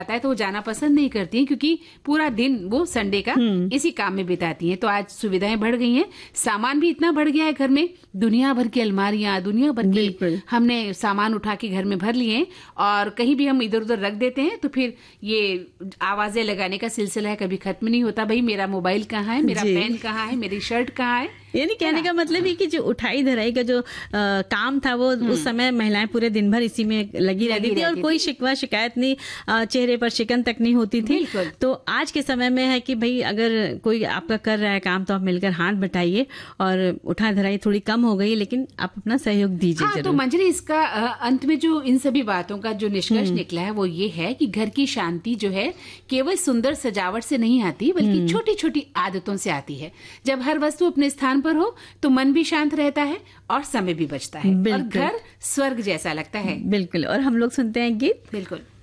है तो वो जाना पसंद नहीं करती हैं, क्योंकि पूरा दिन वो संडे का इसी काम में बिताती हैं। तो आज सुविधाएं बढ़ गई हैं, सामान भी इतना बढ़ गया है घर में, दुनिया भर की अलमारियां, दुनिया भर के हमने सामान उठा के घर में भर लिए हैं, और कहीं भी हम इधर उधर रख देते हैं तो फिर ये आवाजें लगाने का सिलसिला है, कभी खत्म नहीं होता। भाई मेरा मोबाइल कहाँ है, मेरा पेन कहाँ है, मेरी शर्ट कहाँ है। यानी कहने का मतलब है कि जो उठाई धराई का जो काम था वो उस समय महिलाएं पूरे दिन भर इसी में लगी रहती थी, और कोई शिकवा शिकायत नहीं, चेहरे पर शिकन तक नहीं होती थी। तो आज के समय में है कि भाई अगर कोई आपका कर रहा है काम तो आप मिलकर हाथ बटाइए, और उठा धराई थोड़ी कम हो गई लेकिन आप अपना सहयोग दीजिए। हाँ, तो मंजरी इसका अंत में जो इन सभी बातों का जो निष्कर्ष निकला है वो ये है कि घर की शांति जो है केवल सुंदर सजावट से नहीं आती, बल्कि छोटी छोटी आदतों से आती है। जब हर वस्तु अपने स्थान पर हो तो मन भी शांत रहता है और समय भी बचता है, और घर स्वर्ग जैसा लगता है। बिल्कुल। और हम लोग सुनते हैं गीत। बिल्कुल।